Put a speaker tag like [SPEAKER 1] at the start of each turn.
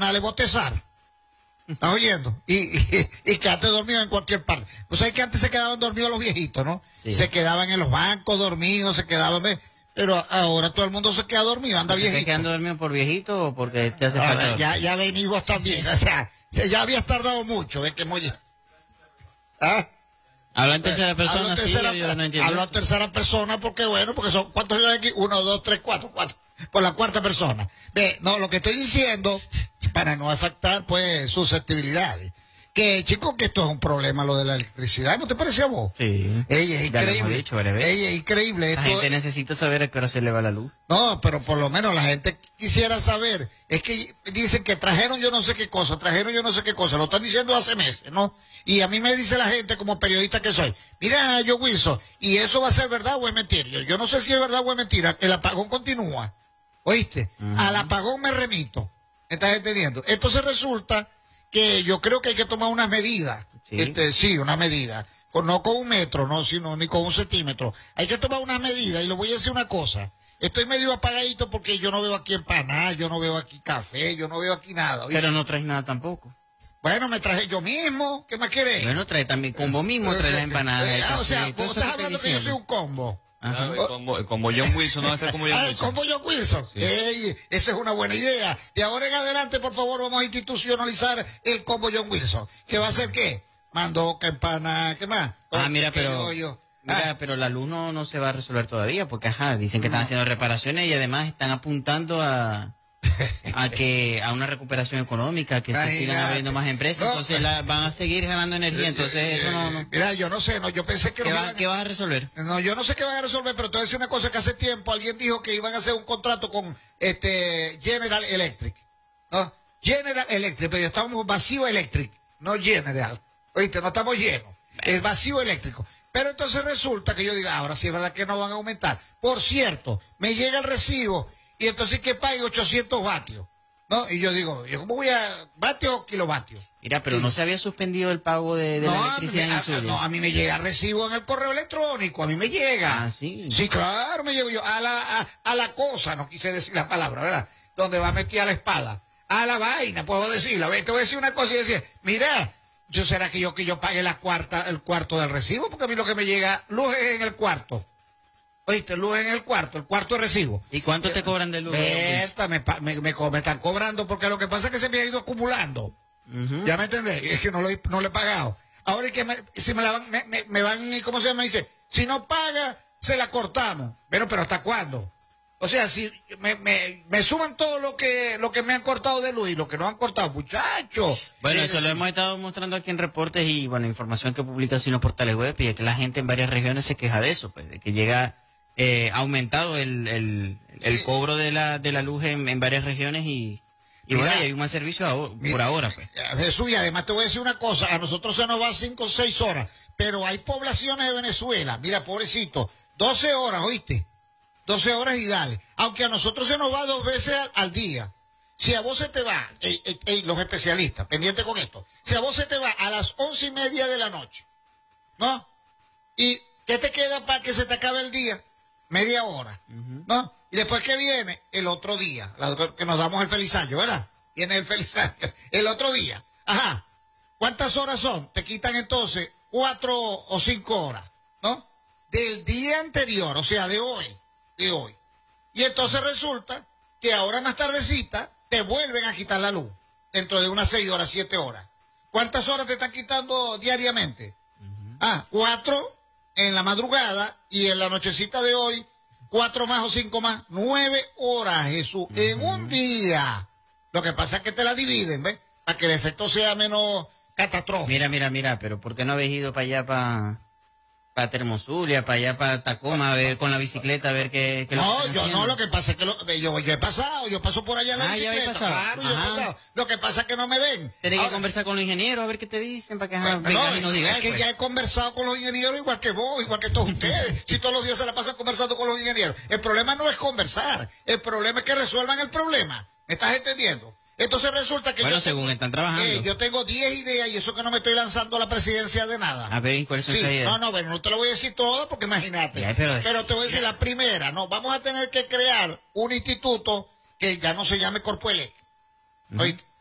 [SPEAKER 1] tradicional es botezar. ¿Estás oyendo? Y quedarte dormido en cualquier parte. Pues hay que antes se quedaban dormidos los viejitos, ¿no? Sí. Se quedaban en los bancos dormidos, se quedaban... Pero ahora todo el mundo se queda dormido, anda viejito.
[SPEAKER 2] ¿Estás quedando dormido por viejito o porque te hace falta?
[SPEAKER 1] Ya venimos también, o sea, ya habías tardado mucho, ¿ves que muy... ¿Ah?
[SPEAKER 2] Habla en tercera persona, yo no entiendo.
[SPEAKER 1] Hablo en tercera persona porque son, ¿cuántos hay aquí? 1, 2, 3, 4, por la cuarta persona. Ve, no, lo que estoy diciendo, para no afectar, pues, susceptibilidades. Que, chicos, que esto es un problema, lo de la electricidad, ¿no te parece a vos?
[SPEAKER 2] Sí.
[SPEAKER 1] Ella es increíble.
[SPEAKER 2] Dicho, ¿vale?
[SPEAKER 1] Ella es increíble.
[SPEAKER 2] La gente necesita saber a qué hora se le va la luz.
[SPEAKER 1] No, pero por lo menos la gente quisiera saber. Es que dicen que trajeron yo no sé qué cosa, lo están diciendo hace meses, ¿no? Y a mí me dice la gente, como periodista que soy, mira, yo Wilson, ¿y eso va a ser verdad o es mentira? Yo no sé si es verdad o es mentira, el apagón continúa, ¿oíste? Al apagón me remito, ¿me estás entendiendo? Entonces resulta que yo creo que hay que tomar unas medidas, sí, una medida, no con 1 metro, no, sino ni con 1 centímetro, hay que tomar unas medidas, y le voy a decir una cosa, estoy medio apagadito porque yo no veo aquí empanadas, yo no veo aquí café, yo no veo aquí nada, ¿oíste?
[SPEAKER 2] Pero no traes nada tampoco.
[SPEAKER 1] Bueno, me traje yo mismo, ¿qué más querés?
[SPEAKER 2] Bueno, trae también, como vos mismo traes las empanadas.
[SPEAKER 1] O sea, vos estás hablando que yo soy un combo.
[SPEAKER 3] Ajá. El combo John Wilson, no va a ser como John Wilson.
[SPEAKER 1] El combo John Wilson.
[SPEAKER 3] Sí.
[SPEAKER 1] Esa es una buena idea. De ahora en adelante, por favor, vamos a institucionalizar el combo John Wilson. ¿Qué va a ser qué? Mandoca, empanada, ¿qué más?
[SPEAKER 2] Pero la luz no se va a resolver todavía, porque dicen que están haciendo reparaciones y además están apuntando a una recuperación económica, que se sigan abriendo más empresas, entonces van a seguir ganando energía, entonces eso no.
[SPEAKER 1] Mira, yo no sé, yo pensé que
[SPEAKER 2] ¿Qué vas a resolver?
[SPEAKER 1] No, yo no sé qué van a resolver, pero te voy a decir una cosa, que hace tiempo alguien dijo que iban a hacer un contrato con General Electric, ¿no? General Electric, pero estamos vacío electric, no General, oíste, no estamos llenos, el vacío eléctrico. Pero entonces resulta que yo digo, ahora sí es verdad que no van a aumentar. Por cierto, me llega el recibo y entonces que pague 800 vatios, ¿no? Y yo digo, ¿cómo voy a vatios o kilovatios?
[SPEAKER 2] Mira, pero no se había suspendido el pago de la electricidad en el sur.
[SPEAKER 1] No, a mí me llega recibo en el correo electrónico, a mí me llega.
[SPEAKER 2] Ah, sí.
[SPEAKER 1] Sí, claro, me llego yo a la cosa, no quise decir la palabra, ¿verdad? Donde va metida la espada. A la vaina, puedo decirla. Te voy a decir una cosa y decir, mira, ¿será que yo pague el cuarto del recibo? Porque a mí lo que me llega, luz es en el cuarto. Oíste, luz en el cuarto de recibo.
[SPEAKER 2] ¿Y cuánto te cobran de luz?
[SPEAKER 1] Me están cobrando porque lo que pasa es que se me ha ido acumulando. ¿Ya me entendés? Es que no lo he pagado. Ahora es que si me van, ¿cómo se llama? Dice, si no paga, se la cortamos. Bueno, pero ¿hasta cuándo? O sea, si me suman todo lo que me han cortado de luz y lo que no han cortado, muchachos.
[SPEAKER 2] Bueno, eso lo hemos estado mostrando aquí en reportes y, bueno, información que publica así en los portales web, y es que la gente en varias regiones se queja de eso, pues, de que llega aumentado el cobro de la luz en varias regiones y bueno, y hay un mal servicio por ahora, pues.
[SPEAKER 1] Jesús, y además te voy a decir una cosa, a nosotros se nos va 5 o 6 horas, pero hay poblaciones de Venezuela, mira, pobrecito, 12 horas, ¿oíste? 12 horas y dale. Aunque a nosotros se nos va 2 veces al día. Si a vos se te va, los especialistas, pendiente con esto, si a vos se te va a las 11:30 de la noche, ¿no? ¿Y qué te queda para que se te acabe el día? Media hora, ¿no? Y después que viene el otro día, que nos damos el feliz año, ¿verdad? Viene el feliz año, el otro día. Ajá. ¿Cuántas horas son? Te quitan entonces 4 o 5 horas, ¿no? Del día anterior, o sea, de hoy. Y entonces resulta que ahora más tardecita te vuelven a quitar la luz, dentro de unas 6 horas, 7 horas. ¿Cuántas horas te están quitando diariamente? 4 en la madrugada y en la nochecita de hoy, 4 más o 5 más, 9 horas, Jesús, en un día. Lo que pasa es que te la dividen, ¿ves? Para que el efecto sea menos catastrófico.
[SPEAKER 2] Mira, pero ¿por qué no habéis ido para allá, para Termozulia, para allá, para Tacoma, a ver con la bicicleta, a ver qué
[SPEAKER 1] No, yo no, lo que pasa es que yo he pasado, yo paso por allá en la bicicleta.
[SPEAKER 2] ¿Ya pasado?
[SPEAKER 1] Claro, yo he pasado. Lo que pasa es que no me ven.
[SPEAKER 2] Tenés que conversar con los ingenieros, a ver qué te dicen, para que
[SPEAKER 1] vengan
[SPEAKER 2] y nos digan.
[SPEAKER 1] Es que ya he conversado con los ingenieros igual que vos, igual que todos ustedes. Si todos los días se la pasan conversando con los ingenieros. El problema no es conversar, el problema es que resuelvan el problema. ¿Me estás entendiendo? Entonces resulta que
[SPEAKER 2] según están trabajando.
[SPEAKER 1] Yo tengo 10 ideas y eso que no me estoy lanzando a la presidencia de nada.
[SPEAKER 2] A ver, ¿cuáles son esas ideas?
[SPEAKER 1] No te lo voy a decir todo porque imagínate.
[SPEAKER 2] Pero
[SPEAKER 1] te voy a decir la primera. No, vamos a tener que crear un instituto que ya no se llame Corpoelec. ¿Oíste?